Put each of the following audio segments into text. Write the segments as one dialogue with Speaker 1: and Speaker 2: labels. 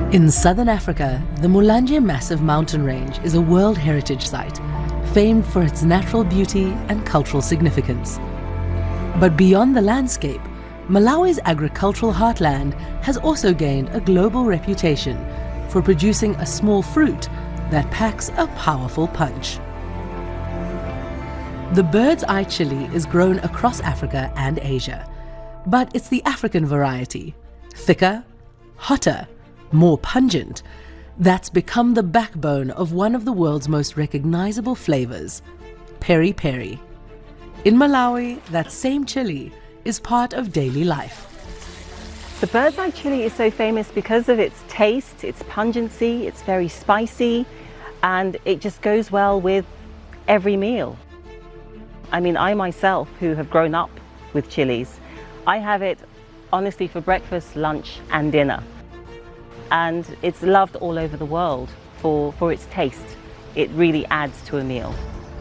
Speaker 1: In southern Africa, the Mulanje Massive Mountain Range is a World Heritage Site, famed for its natural beauty and cultural significance. But beyond the landscape, Malawi's agricultural heartland has also gained a global reputation for producing a small fruit that packs a powerful punch. The bird's eye chili is grown across Africa and Asia, but it's the African variety, thicker, hotter, more pungent, that's become the backbone of one of the world's most recognizable flavors, peri peri. In Malawi, that same chili is part of daily life.
Speaker 2: The bird's eye chili is so famous because of its taste, its pungency, it's very spicy, and it just goes well with every meal. I mean, I myself, who have grown up with chilies, I have it honestly for breakfast, lunch and dinner. And it's loved all over the world for its taste. It really adds to a meal.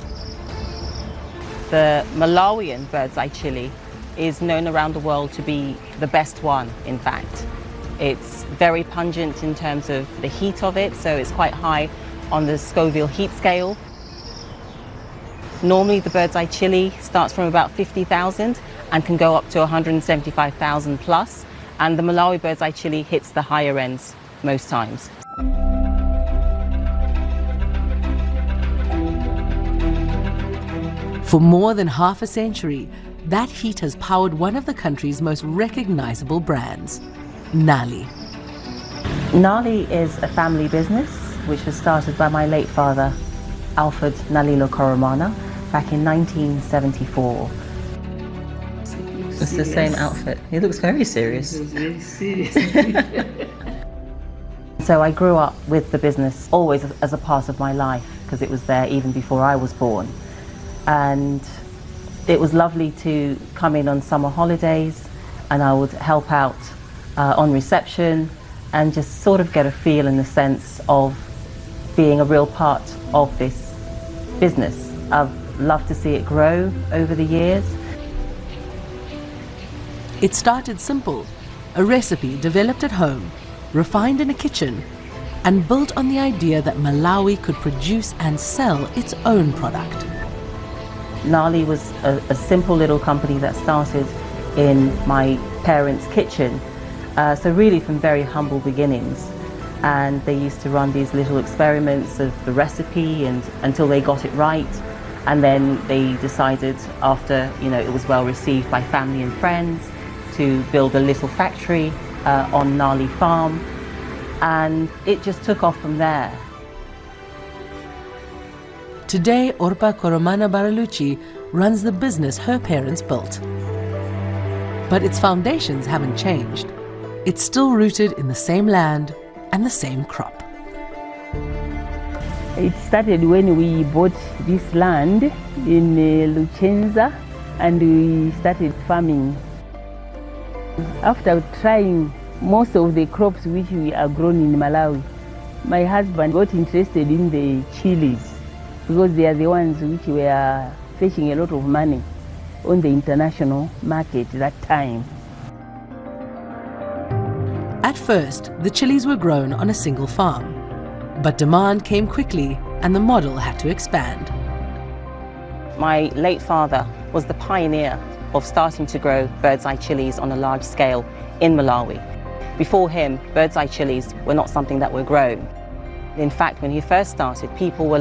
Speaker 2: The Malawian bird's eye chili is known around the world to be the best one, in fact. It's very pungent in terms of the heat of it, so it's quite high on the Scoville heat scale. Normally the bird's eye chili starts from about 50,000 and can go up to 175,000 plus, and the Malawi bird's eye chili hits the higher ends most times.
Speaker 1: For more than half a century, that heat has powered one of the country's most recognizable brands, Nali.
Speaker 2: Nali is a family business which was started by my late father, Alfred Nalilo Koromana, back in 1974. It's the same outfit. He looks very serious.
Speaker 3: He looks very serious.
Speaker 2: So I grew up with the business always as a part of my life because it was there even before I was born. And it was lovely to come in on summer holidays and I would help out on reception and just sort of get a feel and a sense of being a real part of this business. I've loved to see it grow over the years.
Speaker 1: It started simple, a recipe developed at home, refined in a kitchen, and built on the idea that Malawi could produce and sell its own product.
Speaker 2: Nali was a simple little company that started in my parents' kitchen, so really from very humble beginnings. And they used to run these little experiments of the recipe and until they got it right. And then they decided, after it was well received by family and friends, to build a little factory on Nali Farm, and it just took off from there.
Speaker 1: Today, Orpa Koromana Baraluci runs the business her parents built. But its foundations haven't changed. It's still rooted in the same land and the same crop.
Speaker 3: It started when we bought this land in Luchenza and we started farming. After trying most of the crops which we are grown in Malawi, my husband got interested in the chilies because they are the ones which were fetching a lot of money on the international market that time.
Speaker 1: At first, the chilies were grown on a single farm, but demand came quickly and the model had to expand.
Speaker 2: My late father was the pioneer of starting to grow bird's eye chilies on a large scale in Malawi. Before him, bird's eye chilies were not something that were grown. In fact, when he first started, people were